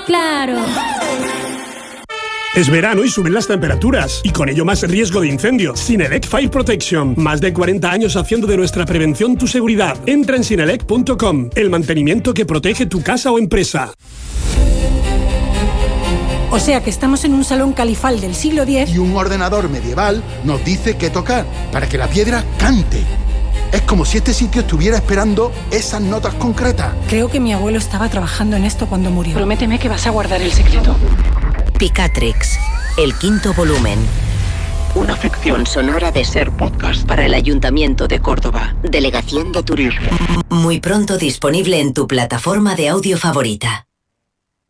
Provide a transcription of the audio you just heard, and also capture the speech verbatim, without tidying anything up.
claro. Es verano y suben las temperaturas, y con ello más riesgo de incendio. Sinelec Fire Protection. Más de cuarenta años haciendo de nuestra prevención tu seguridad. Entra en sinelec punto com. El mantenimiento que protege tu casa o empresa. O sea que estamos en un salón califal del siglo diez y un ordenador medieval nos dice qué tocar para que la piedra cante. Es como si este sitio estuviera esperando esas notas concretas. Creo que mi abuelo estaba trabajando en esto cuando murió. Prométeme que vas a guardar el secreto. Picatrix, el quinto volumen. Una ficción sonora de Ser Podcast para el Ayuntamiento de Córdoba. Delegación de Turismo. Muy pronto disponible en tu plataforma de audio favorita.